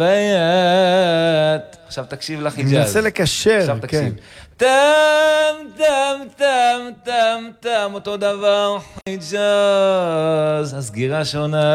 עכשיו תקשיב לחיג'אז. אני מנסה לקשר, עכשיו תקשיב. טם, טם, טם, טם, טם, אותו דבר חיג'אז. הסגירה שונה.